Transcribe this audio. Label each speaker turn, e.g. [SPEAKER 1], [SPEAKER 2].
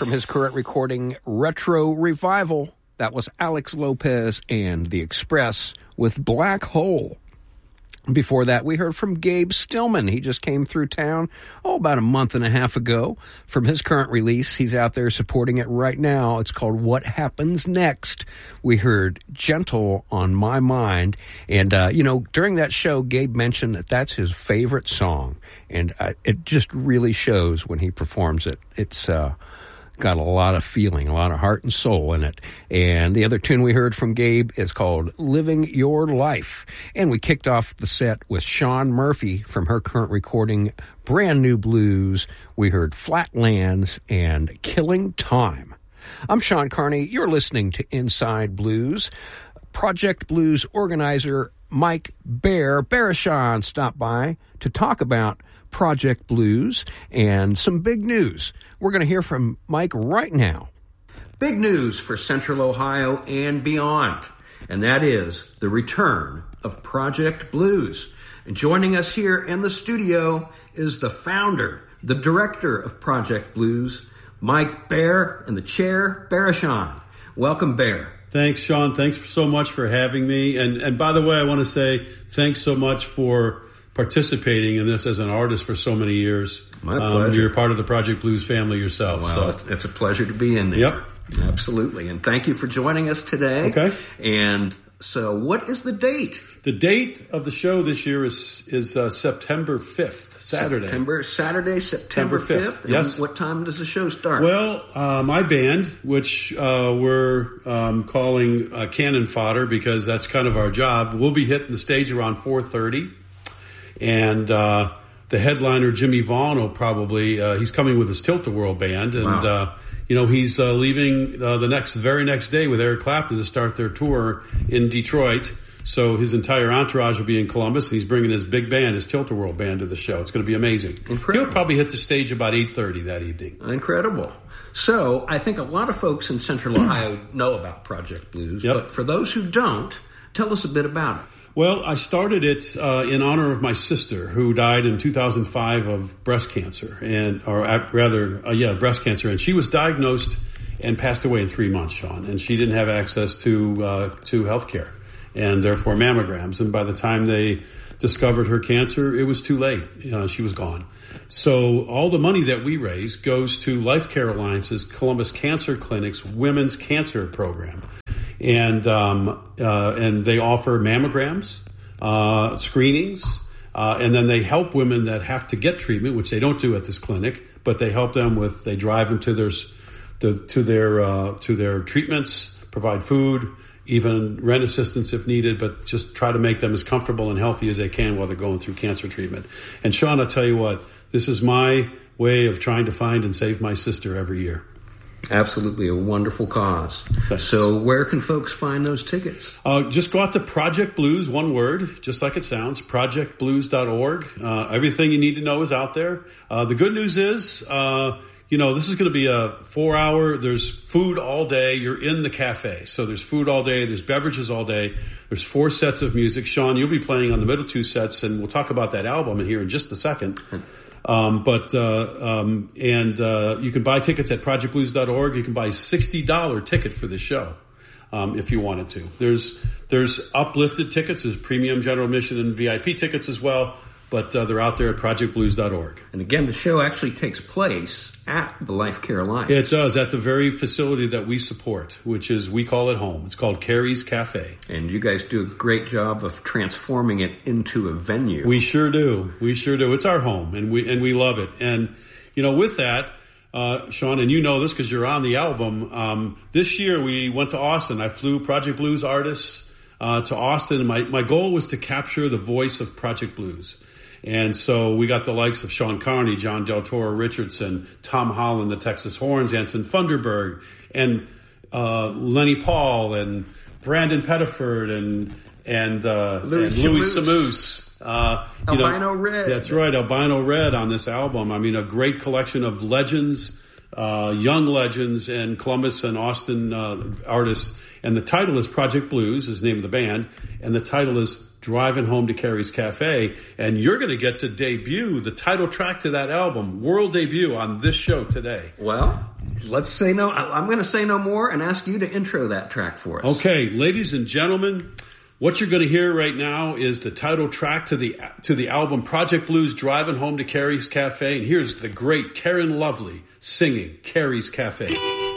[SPEAKER 1] from his current recording, Retro Revival. That was Alex Lopez and The Express with Black Hole. Before that, we heard from Gabe Stillman. He just came through town, about a month and a half ago. From his current release, he's out there supporting it right now. It's called What Happens Next. We heard Gentle on My Mind. And, during that show, Gabe mentioned that that's his favorite song. And it just really shows when he performs it. It's got a lot of feeling, a lot of heart and soul in it. And the other tune we heard from Gabe is called Living Your Life. And we kicked off the set with Sean Murphy from her current recording, Brand New Blues. We heard Flatlands and Killing Time. I'm Sean Carney. You're listening to Inside Blues. Project Blues organizer Mike Barashon stopped by to talk about Project Blues and some big news. We're going to hear from Mike right now. Big news for Central Ohio and beyond, and that is the return of Project Blues. And joining us here in the studio is the founder, the director of Project Blues, Mike Bear, and the chair, Barashon. Welcome, Bear.
[SPEAKER 2] Thanks, Sean. Thanks so much for having me. And by the way, I want to say thanks so much for participating in this as an artist for so many years.
[SPEAKER 1] My pleasure.
[SPEAKER 2] You're part of the Project Blues family yourself.
[SPEAKER 1] Well, so it's a pleasure to be in there.
[SPEAKER 2] Yep.
[SPEAKER 1] Absolutely. And thank you for joining us today.
[SPEAKER 2] Okay.
[SPEAKER 1] And so what is the date?
[SPEAKER 2] The date of the show this year is September 5th, Saturday. September 5th. Yes.
[SPEAKER 1] And what time does the show start?
[SPEAKER 2] Well, my band, which we're calling Cannon Fodder because that's kind of our job, we'll be hitting the stage around 4:30. And the headliner, Jimmy Vaughn, will probably, he's coming with his Tilt-A-Whirl band. And,
[SPEAKER 1] wow.
[SPEAKER 2] He's leaving the very next day with Eric Clapton to start their tour in Detroit. So his entire entourage will be in Columbus, and he's bringing his big band, his Tilt-A-Whirl band, to the show. It's going to be amazing.
[SPEAKER 1] Incredible.
[SPEAKER 2] He'll probably hit the stage about 8:30 that evening.
[SPEAKER 1] Incredible. So I think a lot of folks in Central Ohio know about Project Blues.
[SPEAKER 2] Yep.
[SPEAKER 1] But for those who don't, tell us a bit about it.
[SPEAKER 2] Well, I started it in honor of my sister, who died in 2005 of breast cancer, breast cancer, and she was diagnosed and passed away in 3 months, Sean, and she didn't have access to health care and therefore mammograms. And by the time they discovered her cancer, it was too late. She was gone. So all the money that we raise goes to Life Care Alliance's Columbus Cancer Clinic's Women's Cancer Program. And they offer mammograms, screenings, and then they help women that have to get treatment, which they don't do at this clinic, but they help them they drive them to their treatments, provide food, even rent assistance if needed, but just try to make them as comfortable and healthy as they can while they're going through cancer treatment. And Sean, I'll tell you what, this is my way of trying to find and save my sister every year.
[SPEAKER 1] Absolutely a wonderful cause.
[SPEAKER 2] Thanks.
[SPEAKER 1] So where can folks find those tickets?
[SPEAKER 2] Just go out to Project Blues, one word, just like it sounds, projectblues.org. Everything you need to know is out there. The good news is, this is going to be a 4-hour, there's food all day. You're in the cafe. So there's food all day. There's beverages all day. There's 4 sets of music. Sean, you'll be playing on the middle 2 sets, and we'll talk about that album in here in just a second. You can buy tickets at projectblues.org. You can buy a $60 ticket for the show, if you wanted to. There's uplifted tickets. There's premium general admission and VIP tickets as well, but they're out there at projectblues.org.
[SPEAKER 1] And again, the show actually takes place at the Life Care Alliance.
[SPEAKER 2] It does, at the very facility that we support, which is, we call it home. It's called Carrie's Cafe.
[SPEAKER 1] And you guys do a great job of transforming it into a venue.
[SPEAKER 2] We sure do. It's our home, and we love it. And, with that, Sean, and you know this because you're on the album, this year we went to Austin. I flew Project Blues artists to Austin. My goal was to capture the voice of Project Blues. And so we got the likes of Sean Carney, John Del Toro Richardson, Tom Holland, the Texas Horns, Anson Funderburg, and Lenny Paul, and Brandon Pettiford, and Louis Samoose.
[SPEAKER 1] Albino Red.
[SPEAKER 2] That's right, Albino Red on this album. I mean, a great collection of legends, young legends, and Columbus and Austin artists. And the title is Project Blues, is the name of the band, and the title is Driving Home to Carrie's Cafe. And you're going to get to debut the title track to that album, world debut, on this show today.
[SPEAKER 1] Well, Let's say no. I'm going to say no more and ask you to intro that track for us.
[SPEAKER 2] Okay, ladies and gentlemen, what you're going to hear right now is the title track to the album Project Blues, Driving Home to Carrie's Cafe. And here's the great Karen Lovely singing Carrie's Cafe.